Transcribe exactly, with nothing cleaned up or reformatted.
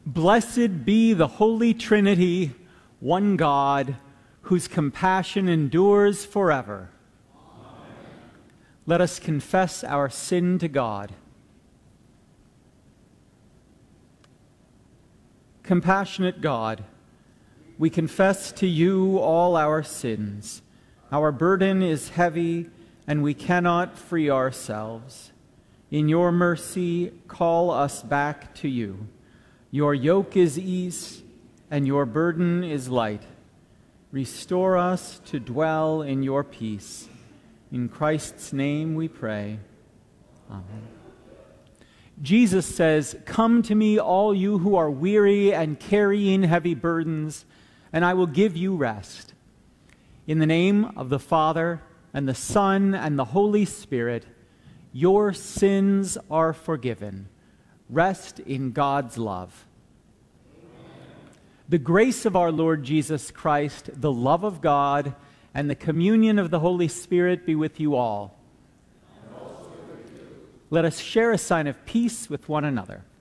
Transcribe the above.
Blessed be the Holy Trinity, one God, whose compassion endures forever. Amen. Let us confess our sin to God. Compassionate God, we confess to you all our sins. Our burden is heavy, and we cannot free ourselves. In your mercy, call us back to you. Your yoke is ease, and your burden is light. Restore us to dwell in your peace. In Christ's name we pray. Amen. Jesus says, "Come to me, all you who are weary and carrying heavy burdens, and I will give you rest." In the name of the Father, and the Son, and the Holy Spirit, your sins are forgiven. Rest in God's love. Amen. The grace of our Lord Jesus Christ, the love of God, and the communion of the Holy Spirit be with you all. And also with you. Let us share a sign of peace with one another.